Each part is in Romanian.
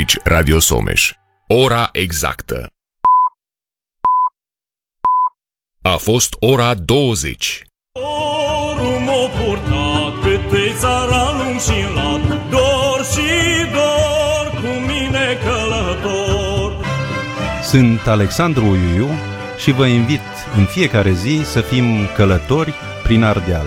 Aici Radio Someș. Ora exactă. A fost ora 20. Orul m-o purta câte țaranul și lat, dor și dor cu mine călător. Sunt Alexandru Uiuiu și vă invit în fiecare zi să fim călători prin Ardeal.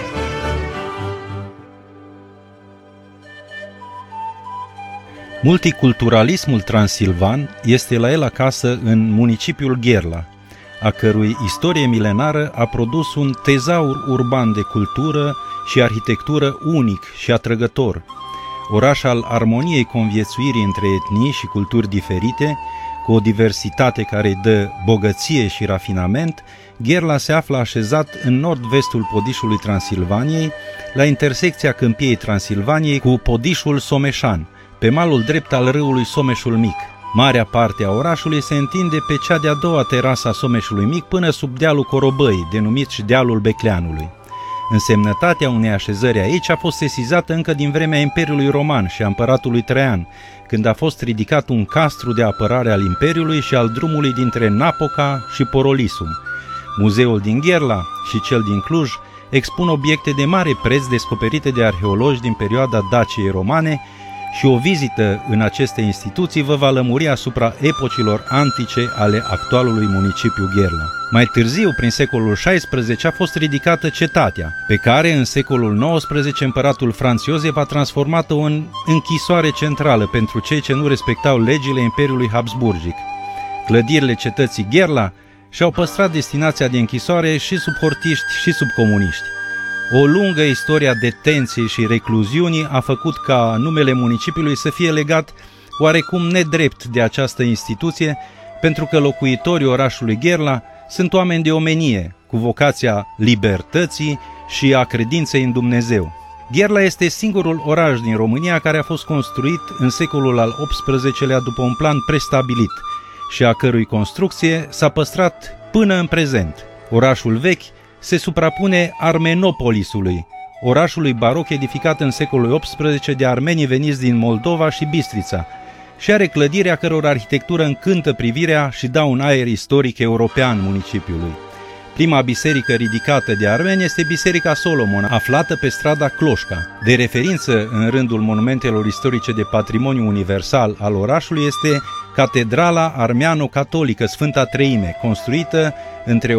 Multiculturalismul transilvan este la el acasă în municipiul Gherla, a cărui istorie milenară a produs un tezaur urban de cultură și arhitectură unic și atrăgător, oraș al armoniei conviețuirii între etnii și culturi diferite, cu o diversitate care îi dă bogăție și rafinament. Gherla se află așezat în nord-vestul Podișului Transilvaniei, la intersecția Câmpiei Transilvaniei cu Podișul Someșan, pe malul drept al râului Someșul Mic. Marea parte a orașului se întinde pe cea de-a doua terasă a Someșului Mic până sub dealul Corobăii, denumit și dealul Becleanului. Însemnătatea unei așezări aici a fost sesizată încă din vremea Imperiului Roman și a împăratului Traian, când a fost ridicat un castru de apărare al Imperiului și al drumului dintre Napoca și Porolisum. Muzeul din Gherla și cel din Cluj expun obiecte de mare preț descoperite de arheologi din perioada Daciei romane, și o vizită în aceste instituții vă va lămuri asupra epocilor antice ale actualului municipiu Gherla. Mai târziu, prin secolul XVI, a fost ridicată cetatea, pe care în secolul XIX împăratul Franț Iosef a transformat-o în închisoare centrală pentru cei ce nu respectau legile Imperiului Habsburgic. Clădirile cetății Gherla și-au păstrat destinația de închisoare și sub hortiști și sub comuniști. O lungă istorie a detenției și recluziunii a făcut ca numele municipiului să fie legat oarecum nedrept de această instituție, pentru că locuitorii orașului Gherla sunt oameni de omenie, cu vocația libertății și a credinței în Dumnezeu. Gherla este singurul oraș din România care a fost construit în secolul al XVIII-lea după un plan prestabilit și a cărui construcție s-a păstrat până în prezent. Orașul vechi se suprapune Armenopolisului, orașului baroc edificat în secolul XVIII de armenii veniți din Moldova și Bistrița, și are clădiri a căror arhitectură încântă privirea și dă un aer istoric european municipiului. Prima biserică ridicată de armeni este Biserica Solomon, aflată pe strada Cloșca. De referință în rândul monumentelor istorice de patrimoniu universal al orașului este Catedrala Armeano-Catolică Sfânta Treime, construită între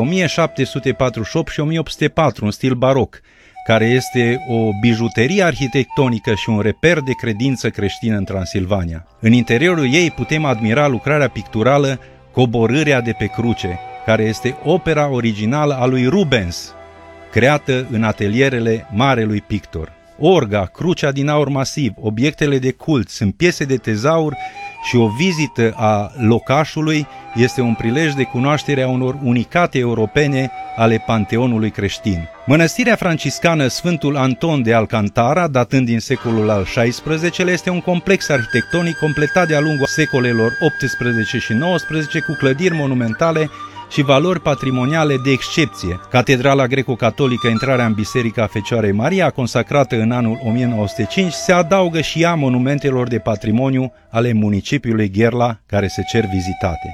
1748 și 1804 în stil baroc, care este o bijuterie arhitectonică și un reper de credință creștină în Transilvania. În interiorul ei putem admira lucrarea picturală Coborârea de pe cruce, care este opera originală a lui Rubens, creată în atelierele marelui pictor. Orga, crucea din aur masiv, obiectele de cult sunt piese de tezaur și o vizită a locașului este un prilej de cunoaștere a unor unicate europene ale panteonului creștin. Mănăstirea franciscană Sfântul Anton de Alcantara, datând din secolul al XVI-lea, este un complex arhitectonic completat de-a lungul secolelor XVIII și XIX cu clădiri monumentale și valori patrimoniale de excepție. Catedrala greco-catolică, intrarea în Biserica Fecioarei Maria, consacrată în anul 1905, se adaugă și ea monumentelor de patrimoniu ale municipiului Gherla, care se cer vizitate.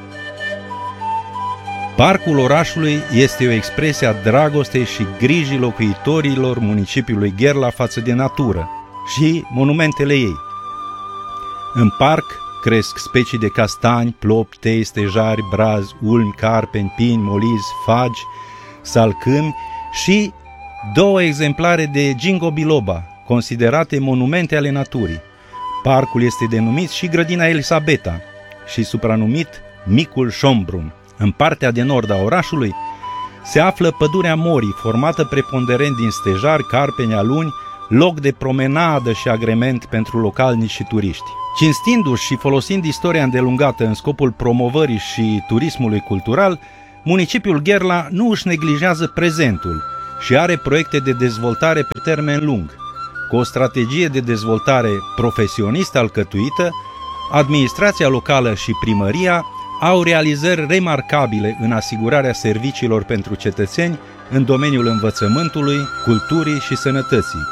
Parcul orașului este o expresie a dragostei și grijii locuitorilor municipiului Gherla față de natură și monumentele ei. În parc cresc specii de castani, plopi, tei, stejari, brazi, ulmi, carpeni, pini, molizi, fagi, salcâmi și 2 exemplare de ginkgo biloba, considerate monumente ale naturii. Parcul este denumit și Grădina Elisabeta și supranumit Micul Șombrun. În partea de nord a orașului se află pădurea Morii, formată preponderent din stejari, carpeni, aluni, loc de promenadă și agrement pentru localnici și turiști. Cinstindu-și și folosind istoria îndelungată în scopul promovării și turismului cultural, municipiul Gherla nu își neglijează prezentul și are proiecte de dezvoltare pe termen lung. Cu o strategie de dezvoltare profesionistă alcătuită, administrația locală și primăria au realizări remarcabile în asigurarea serviciilor pentru cetățeni în domeniul învățământului, culturii și sănătății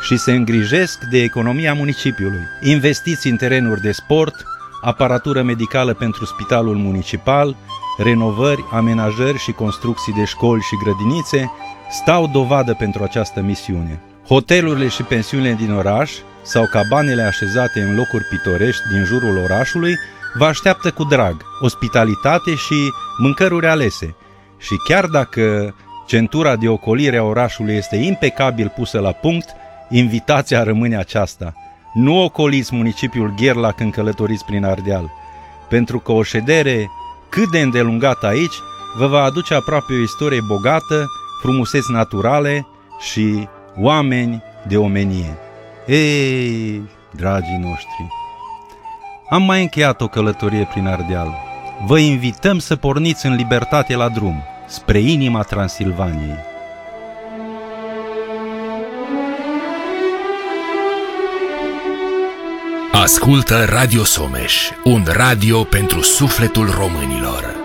și se îngrijesc de economia municipiului. Investiții în terenuri de sport, aparatură medicală pentru spitalul municipal, renovări, amenajări și construcții de școli și grădinițe stau dovadă pentru această misiune. Hotelurile și pensiunile din oraș sau cabanele așezate în locuri pitorești din jurul orașului vă așteaptă cu drag, ospitalitate și mâncăruri alese. Și chiar dacă centura de ocolire a orașului este impecabil pusă la punct, invitația rămâne aceasta: nu ocoliți municipiul Gherla când călătoriți prin Ardeal, pentru că o ședere cât de îndelungată aici vă va aduce aproape o istorie bogată, frumuseți naturale și oameni de omenie. Ei, dragii noștri, am mai încheiat o călătorie prin Ardeal. Vă invităm să porniți în libertate la drum, spre inima Transilvaniei. Ascultă Radio Someș, un radio pentru sufletul românilor.